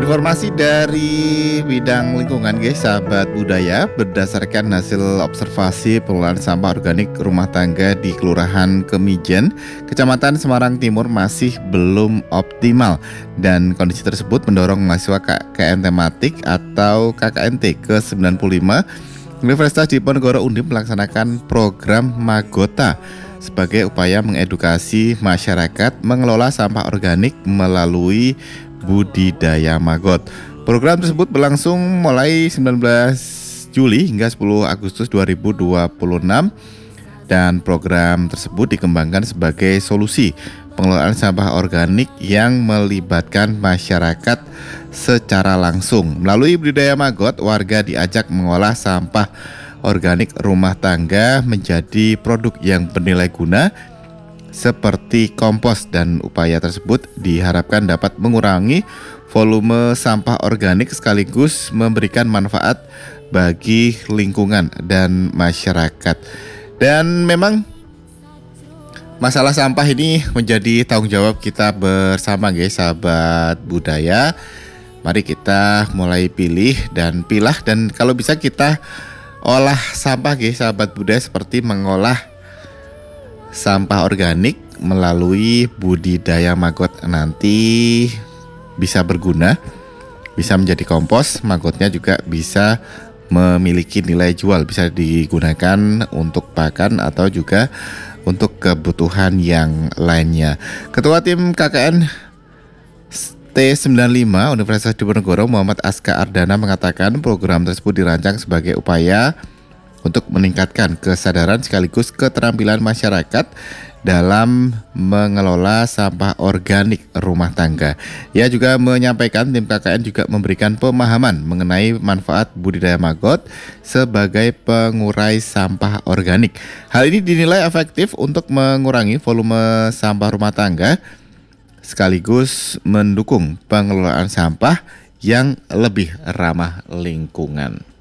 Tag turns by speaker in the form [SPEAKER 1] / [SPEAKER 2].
[SPEAKER 1] Informasi dari bidang lingkungan guys, sahabat budaya, berdasarkan hasil observasi pengelolaan sampah organik rumah tangga di Kelurahan Kemijen, Kecamatan Semarang Timur masih belum optimal, dan kondisi tersebut mendorong mahasiswa KKN tematik atau KKNT ke-95 Universitas Diponegoro Undip melaksanakan program Magota sebagai upaya mengedukasi masyarakat mengelola sampah organik melalui budidaya maggot. Program tersebut berlangsung mulai 19 Juli hingga 10 Agustus 2026, dan program tersebut dikembangkan sebagai solusi pengelolaan sampah organik yang melibatkan masyarakat secara langsung. Melalui budidaya maggot, warga diajak mengolah sampah organik rumah tangga menjadi produk yang bernilai guna seperti kompos, dan upaya tersebut diharapkan dapat mengurangi volume sampah organik sekaligus memberikan manfaat bagi lingkungan dan masyarakat. Dan memang masalah sampah ini menjadi tanggung jawab kita bersama guys, sahabat budaya. Mari kita mulai pilih dan pilah, dan kalau bisa kita olah sampah guys, sahabat budaya, seperti mengolah sampah organik melalui budidaya maggot. Nanti bisa berguna, bisa menjadi kompos. Maggotnya juga bisa memiliki nilai jual, bisa digunakan untuk pakan atau juga untuk kebutuhan yang lainnya. Ketua Tim KKN T95 Universitas Diponegoro Muhammad Aska Ardana mengatakan program tersebut dirancang sebagai upaya untuk meningkatkan kesadaran sekaligus keterampilan masyarakat dalam mengelola sampah organik rumah tangga. Ia juga menyampaikan tim KKN juga memberikan pemahaman mengenai manfaat budidaya maggot sebagai pengurai sampah organik. Hal ini dinilai efektif untuk mengurangi volume sampah rumah tangga sekaligus mendukung pengelolaan sampah yang lebih ramah lingkungan.